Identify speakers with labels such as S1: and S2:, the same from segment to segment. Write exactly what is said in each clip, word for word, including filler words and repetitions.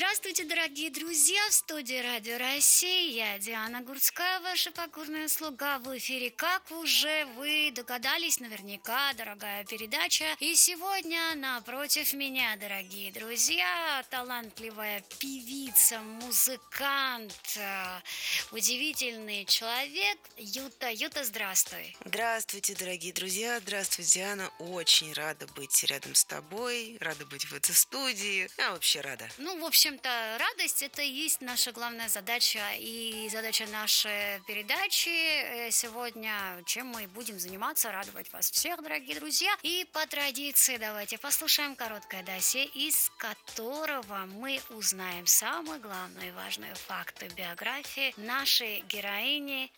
S1: Здравствуйте, дорогие друзья! В студии Радио России я, Диана Гурцкая, ваша покорная слуга. В эфире, как уже вы догадались, наверняка, дорогая передача. И сегодня напротив меня, дорогие друзья, талантливая певица, музыкант, э, удивительный человек Юта. Юта, здравствуй!
S2: Здравствуйте, дорогие друзья! Здравствуй, Диана! Очень рада быть рядом с тобой, рада быть в этой студии. Я вообще рада.
S1: Ну, в общем-то, радость – это и есть наша главная задача и задача нашей передачи э, сегодня, чем мы будем заниматься, радовать вас всех, дорогие друзья. И по традиции давайте послушаем короткое досье, из которого мы узнаем самые главные важные факты биографии нашей героини.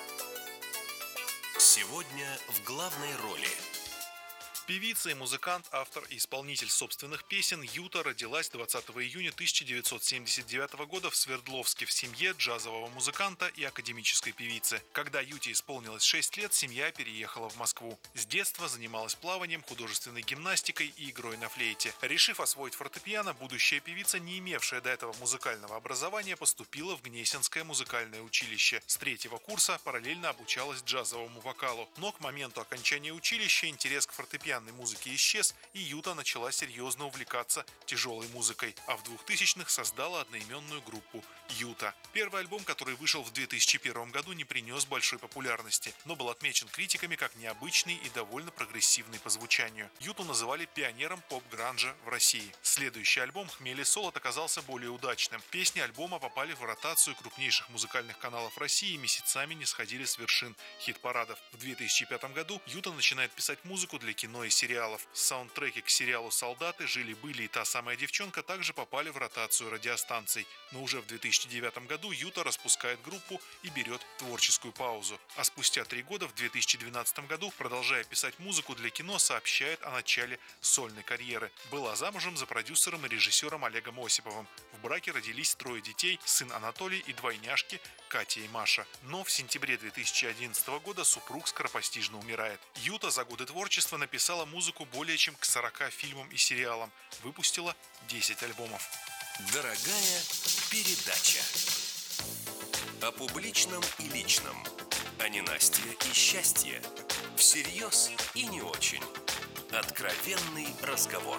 S3: Сегодня в главной роли.
S4: Певица и музыкант, автор и исполнитель собственных песен Юта родилась двадцатого июня тысяча девятьсот семьдесят девятого года в Свердловске в семье джазового музыканта и академической певицы. Когда Юте исполнилось шесть лет, семья переехала в Москву. С детства занималась плаванием, художественной гимнастикой и игрой на флейте. Решив освоить фортепиано, будущая певица, не имевшая до этого музыкального образования, поступила в Гнесинское музыкальное училище. С третьего курса параллельно обучалась джазовому вокалу. Но к моменту окончания училища интерес к фортепиано музыки исчез, и Юта начала серьезно увлекаться тяжелой музыкой, а в двухтысячных создала одноименную группу Юта. Первый альбом, который вышел в две тысячи первом году, не принес большой популярности, но был отмечен критиками как необычный и довольно прогрессивный по звучанию. Юту называли пионером поп-гранжа в России. Следующий альбом «Хмель и солод» оказался более удачным. Песни альбома попали в ротацию крупнейших музыкальных каналов России и месяцами не сходили с вершин хит-парадов. В две тысячи пятом году Юта начинает писать музыку для кино и сериалов. Саундтреки к сериалу «Солдаты», «Жили-были» и «Та самая девчонка» также попали в ротацию радиостанций. Но уже в две тысячи девятом году Юта распускает группу и берет творческую паузу. А спустя три года, в две тысячи двенадцатом году, продолжая писать музыку для кино, сообщает о начале сольной карьеры. Была замужем за продюсером и режиссером Олегом Осиповым. В браке родились трое детей, сын Анатолий и двойняшки Катя и Маша. Но в сентябре две тысячи одиннадцатого года супруг скоропостижно умирает. Юта за годы творчества написала музыку более чем к сорока фильмам и сериалам. Выпустила десять альбомов.
S3: Дорогая передача. О публичном и личном. О ненастье и счастье. Всерьез и не очень. Откровенный разговор.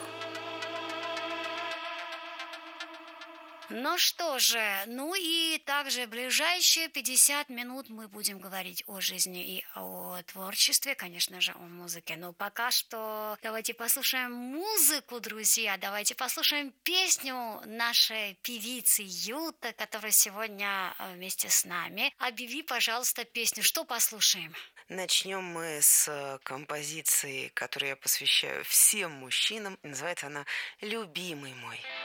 S1: Ну что же, ну и также ближайшие пятьдесят минут мы будем говорить о жизни и о творчестве, конечно же, о музыке. Но пока что давайте послушаем музыку, друзья, давайте послушаем песню нашей певицы Юта, которая сегодня вместе с нами. Объяви, пожалуйста, песню. Что послушаем?
S2: Начнем мы с композиции, которую я посвящаю всем мужчинам. Называется она «Любимый мой».